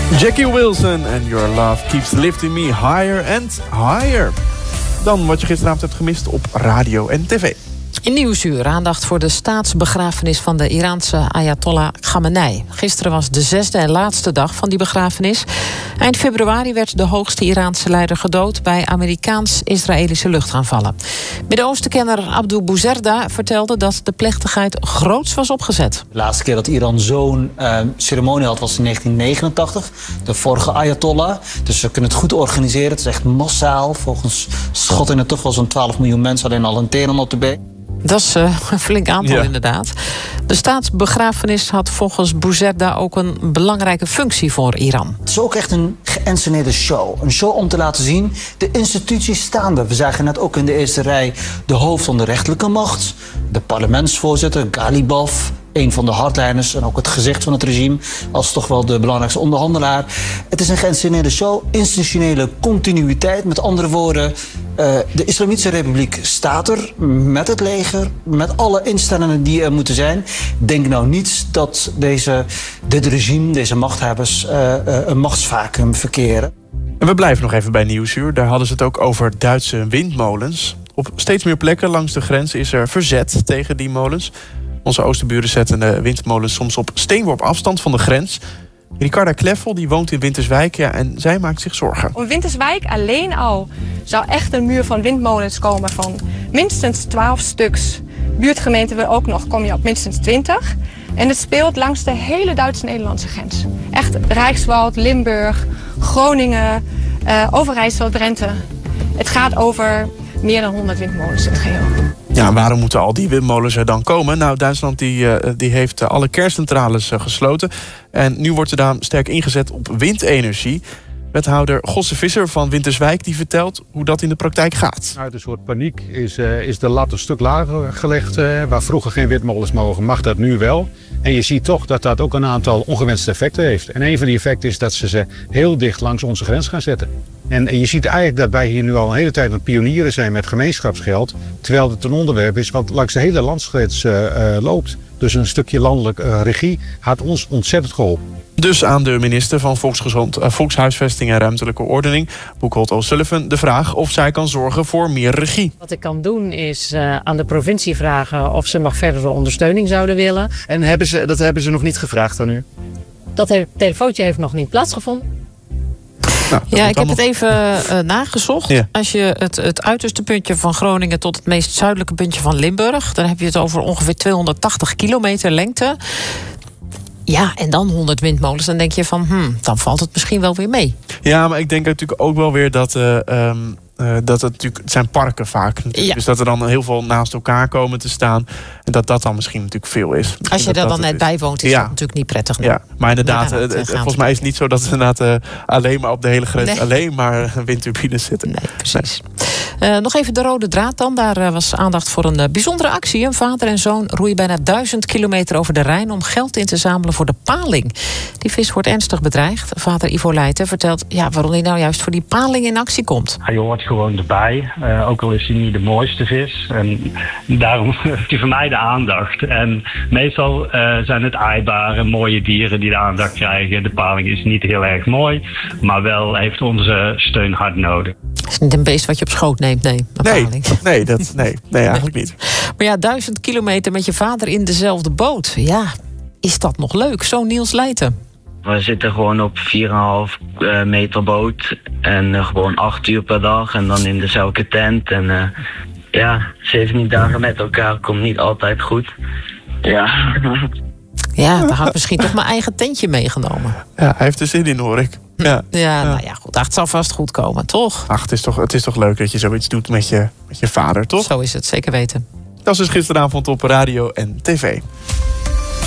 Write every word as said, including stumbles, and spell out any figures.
Jackie Wilson and Your Love Keeps Lifting Me Higher and Higher. Dan wat je gisteravond hebt gemist op radio en tv. In Nieuwsuur aandacht voor de staatsbegrafenis van de Iraanse Ayatollah Khamenei. Gisteren was de zesde en laatste dag van die begrafenis. Eind februari werd de hoogste Iraanse leider gedood bij Amerikaans-Israëlische luchtaanvallen. Midden-Oostenkenner Abdul Bouzerda vertelde dat de plechtigheid groots was opgezet. De laatste keer dat Iran zo'n uh, ceremonie had was in negentien negenentachtig. De vorige Ayatollah. Dus we kunnen het goed organiseren. Het is echt massaal. Volgens schattingen toch wel zo'n twaalf miljoen mensen alleen al in Teheran op de been. Dat is uh, een flink aantal, ja. Inderdaad. De staatsbegrafenis had volgens Bouzerda ook een belangrijke functie voor Iran. Het is ook echt een geënsceneerde show. Een show om te laten zien, de instituties staan er. We zagen net ook in de eerste rij de hoofd van de rechterlijke macht. De parlementsvoorzitter, Ghalibaf. Een van de hardliners en ook het gezicht van het regime als toch wel de belangrijkste onderhandelaar. Het is een geïnsceneerde show, institutionele continuïteit. Met andere woorden, uh, de Islamitische Republiek staat er met het leger, met alle instellingen die er moeten zijn. Denk nou niet dat deze, dit regime, deze machthebbers uh, uh, een machtsvacuum verkeren. En we blijven nog even bij Nieuwsuur. Daar hadden ze het ook over Duitse windmolens. Op steeds meer plekken langs de grens is er verzet tegen die molens. Onze oosterburen zetten de windmolens soms op steenworp afstand van de grens. Ricarda Kleffel die woont in Winterswijk, ja, en zij maakt zich zorgen. Om Winterswijk alleen al zou echt een muur van windmolens komen van minstens twaalf stuks. Buurtgemeenten wil ook nog, kom je op minstens twintig. En het speelt langs de hele Duits-Nederlandse grens. Echt Rijkswald, Limburg, Groningen, uh, Overijssel, Drenthe. Het gaat over meer dan honderd windmolens in het geheel. Ja, waarom moeten al die windmolens er dan komen? Nou, Duitsland die, uh, die heeft uh, alle kerncentrales uh, gesloten. En nu wordt er dan sterk ingezet op windenergie. Wethouder Gosse Visser van Winterswijk die vertelt hoe dat in de praktijk gaat. Uit een soort paniek is, uh, is de lat een stuk lager gelegd. Uh, waar vroeger geen windmolens mogen, mag dat nu wel. En je ziet toch dat dat ook een aantal ongewenste effecten heeft. En een van die effecten is dat ze ze heel dicht langs onze grens gaan zetten. En je ziet eigenlijk dat wij hier nu al een hele tijd aan het pionieren zijn met gemeenschapsgeld. Terwijl het een onderwerp is wat langs de hele landsgrens uh, uh, loopt. Dus een stukje landelijke uh, regie had ons ontzettend geholpen. Dus aan de minister van Volksgezond, uh, Volkshuisvesting en Ruimtelijke Ordening, Buchholz O'Sullivan, de vraag of zij kan zorgen voor meer regie. Wat ik kan doen is uh, aan de provincie vragen of ze nog verdere ondersteuning zouden willen. En hebben ze, dat hebben ze nog niet gevraagd aan u? Dat he- telefoontje heeft nog niet plaatsgevonden. Nou, ja, ik heb nog... het even uh, nagezocht. Ja. Als je het, het uiterste puntje van Groningen tot het meest zuidelijke puntje van Limburg, dan heb je het over ongeveer tweehonderdtachtig kilometer lengte. Ja, en dan honderd windmolens. Dan denk je van, hmm, dan valt het misschien wel weer mee. Ja, maar ik denk natuurlijk ook wel weer dat Uh, um... Uh, dat het natuurlijk, het zijn parken vaak. Ja. Dus dat er dan heel veel naast elkaar komen te staan. En dat dat dan misschien natuurlijk veel is. Misschien Als je dat er dat dan net is. bij woont, is ja. dat natuurlijk niet prettig. Ja, maar inderdaad, maar het, het, volgens mij is het niet zo dat er inderdaad uh, alleen maar op de hele grens nee. alleen maar windturbines zitten. Nee, precies. Nee. Uh, nog even de rode draad dan. Daar uh, was aandacht voor een uh, bijzondere actie. Een vader en zoon roeien bijna duizend kilometer over de Rijn om geld in te zamelen voor de paling. Die vis wordt ernstig bedreigd. Vader Ivo Leijten vertelt ja, waarom hij nou juist voor die paling in actie komt. Hij hoort gewoon erbij. Uh, ook al is hij niet de mooiste vis. En daarom heeft hij van mij de aandacht. En meestal uh, zijn het aaibare, mooie dieren die de aandacht krijgen. De paling is niet heel erg mooi, maar wel heeft onze steun hard nodig. Het is niet een beest wat je op schoot neemt, nee. Nee, nee, dat, nee, nee, eigenlijk niet. Maar ja, duizend kilometer met je vader in dezelfde boot. Ja, is dat nog leuk? Zo Niels Leijten. We zitten gewoon op vier komma vijf meter boot en uh, gewoon acht uur per dag en dan in dezelfde tent. En uh, ja, zeventien dagen met elkaar komt niet altijd goed. Ja. Ja, dan had ik misschien toch mijn eigen tentje meegenomen. Ja, hij heeft er zin in, hoor ik. Ja, ja, ja. Nou ja, goed. Ach, het zal vast goed komen, toch? Ach, het is toch, het is toch leuk dat je zoiets doet met je, met je vader, toch? Zo is het, zeker weten. Dat was dus gisteravond op radio en tv.